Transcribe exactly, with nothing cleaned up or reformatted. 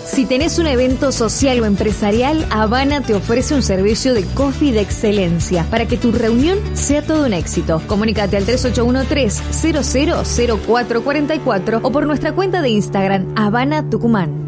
Si tenés un evento social o empresarial, Habana te ofrece un servicio de coffee de excelencia para que tu reunión sea todo un éxito. Comunícate al tres ocho uno tres, cero cero cero cuatro cuatro cuatro o por nuestra cuenta de Instagram, Habana Tucumán.